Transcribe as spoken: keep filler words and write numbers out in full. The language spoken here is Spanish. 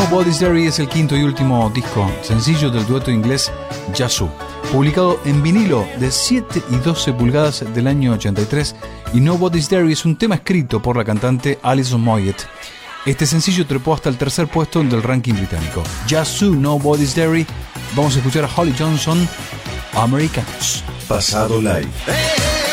Nobody's Diary es el quinto y último disco sencillo del dueto inglés Yazoo, publicado en vinilo de siete y doce pulgadas del año ochenta y tres, y Nobody's Diary es un tema escrito por la cantante Alison Moyet. Este sencillo trepó hasta el tercer puesto del ranking británico. Yazoo, Nobody's Diary. Vamos a escuchar a Holly Johnson, Americans. Pasado Live. Hey!